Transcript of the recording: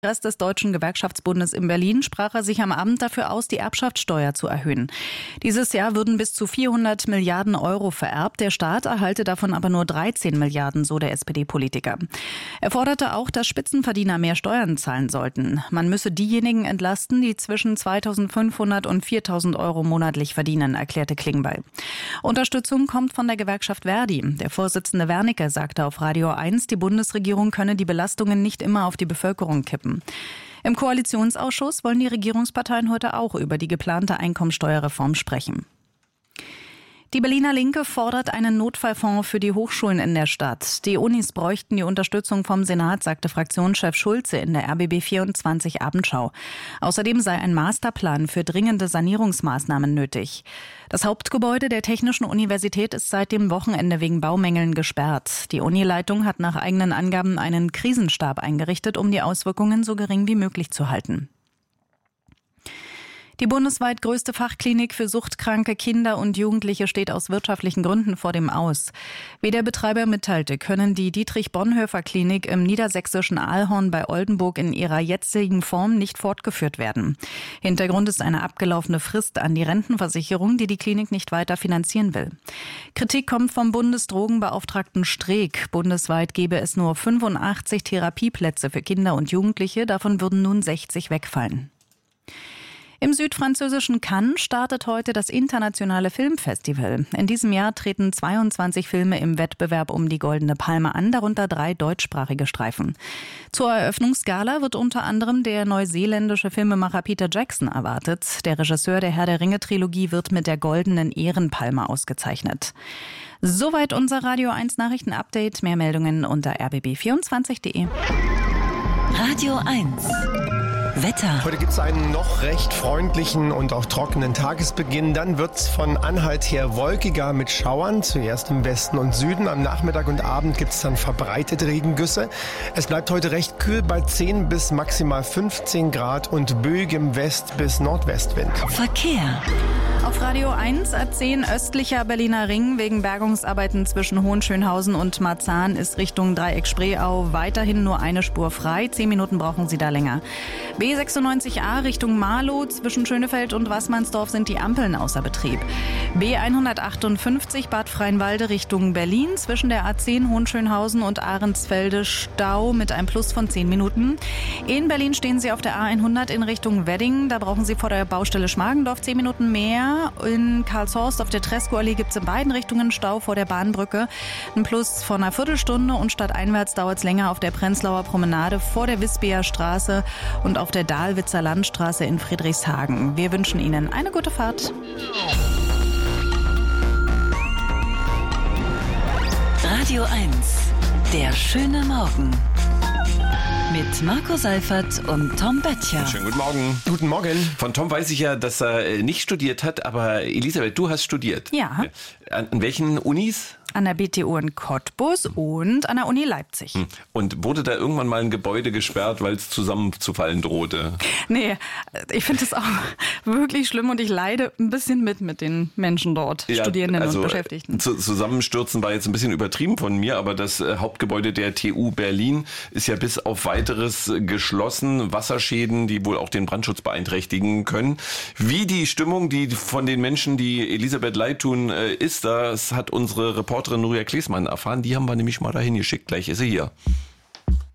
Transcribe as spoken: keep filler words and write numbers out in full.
Rest des Deutschen Gewerkschaftsbundes in Berlin sprach er sich am Abend dafür aus, die Erbschaftssteuer zu erhöhen. Dieses Jahr würden bis zu vierhundert Milliarden Euro vererbt. Der Staat erhalte davon aber nur dreizehn Milliarden, so der S P D-Politiker. Er forderte auch, dass Spitzenverdiener mehr Steuern zahlen sollten. Man müsse diejenigen entlasten, die zwischen zweitausendfünfhundert und viertausend Euro monatlich verdienen, erklärte Klingbeil. Unterstützung kommt von der Gewerkschaft Verdi. Der Vorsitzende Wernicke sagte auf Radio eins, die Bundesregierung könne die Belastungen nicht immer auf die Bevölkerung kippen. Im Koalitionsausschuss wollen die Regierungsparteien heute auch über die geplante Einkommensteuerreform sprechen. Die Berliner Linke fordert einen Notfallfonds für die Hochschulen in der Stadt. Die Unis bräuchten die Unterstützung vom Senat, sagte Fraktionschef Schulze in der R B B vierundzwanzig Abendschau. Außerdem sei ein Masterplan für dringende Sanierungsmaßnahmen nötig. Das Hauptgebäude der Technischen Universität ist seit dem Wochenende wegen Baumängeln gesperrt. Die Unileitung hat nach eigenen Angaben einen Krisenstab eingerichtet, um die Auswirkungen so gering wie möglich zu halten. Die bundesweit größte Fachklinik für suchtkranke Kinder und Jugendliche steht aus wirtschaftlichen Gründen vor dem Aus. Wie der Betreiber mitteilte, können die Dietrich-Bonhoeffer-Klinik im niedersächsischen Ahlhorn bei Oldenburg in ihrer jetzigen Form nicht fortgeführt werden. Hintergrund ist eine abgelaufene Frist an die Rentenversicherung, die die Klinik nicht weiter finanzieren will. Kritik kommt vom Bundesdrogenbeauftragten Streeck. Bundesweit gäbe es nur fünfundachtzig Therapieplätze für Kinder und Jugendliche, davon würden nun sechzig wegfallen. Im südfranzösischen Cannes startet heute das internationale Filmfestival. In diesem Jahr treten zweiundzwanzig Filme im Wettbewerb um die Goldene Palme an, darunter drei deutschsprachige Streifen. Zur Eröffnungsgala wird unter anderem der neuseeländische Filmemacher Peter Jackson erwartet. Der Regisseur der Herr der Ringe-Trilogie wird mit der Goldenen Ehrenpalme ausgezeichnet. Soweit unser Radio eins Nachrichten-Update. Mehr Meldungen unter r b b vierundzwanzig punkt de. Radio eins Wetter. Heute gibt es einen noch recht freundlichen und auch trockenen Tagesbeginn. Dann wird es von Anhalt her wolkiger mit Schauern, zuerst im Westen und Süden. Am Nachmittag und Abend gibt es dann verbreitet Regengüsse. Es bleibt heute recht kühl bei zehn bis maximal fünfzehn Grad und böigem West- bis Nordwestwind. Verkehr. Auf Radio eins A zehn östlicher Berliner Ring wegen Bergungsarbeiten zwischen Hohenschönhausen und Marzahn ist Richtung Dreieck-Spreeau weiterhin nur eine Spur frei. Zehn Minuten brauchen Sie da länger. B sechsundneunzig A Richtung Marlow zwischen Schönefeld und Waßmannsdorf sind die Ampeln außer Betrieb. B hundertachtundfünfzig Bad Freienwalde Richtung Berlin zwischen der A zehn Hohenschönhausen und Ahrensfelde Stau mit einem Plus von zehn Minuten. In Berlin stehen Sie auf der A hundert in Richtung Wedding. Da brauchen Sie vor der Baustelle Schmargendorf zehn Minuten mehr. In Karlshorst auf der Tresco-Allee gibt es in beiden Richtungen Stau vor der Bahnbrücke. Ein Plus von einer Viertelstunde und stadteinwärts dauert es länger auf der Prenzlauer Promenade vor der Wispieer Straße und auf der Dahlwitzer Landstraße in Friedrichshagen. Wir wünschen Ihnen eine gute Fahrt. Radio eins, der schöne Morgen. Mit Marco Seifert und Tom Böttcher. Schönen guten Morgen. Guten Morgen. Von Tom weiß ich ja, dass er nicht studiert hat, aber Elisabeth, du hast studiert. Ja. An, an welchen Unis? An der B T U in Cottbus und an der Uni Leipzig. Und wurde da irgendwann mal ein Gebäude gesperrt, weil es zusammenzufallen drohte? Nee, ich finde das auch wirklich schlimm und ich leide ein bisschen mit mit den Menschen dort, Ja, Studierenden also und Beschäftigten. Zu, zusammenstürzen war jetzt ein bisschen übertrieben von mir, aber das äh, Hauptgebäude der T U Berlin ist ja bis auf weiteres geschlossen. Wasserschäden, die wohl auch den Brandschutz beeinträchtigen können. Wie die Stimmung, die von den Menschen, die Elisabeth leid tun, äh, ist, das hat unsere Reporterin Nuria Klesmann erfahren. Die haben wir nämlich mal dahin geschickt. Gleich ist sie hier.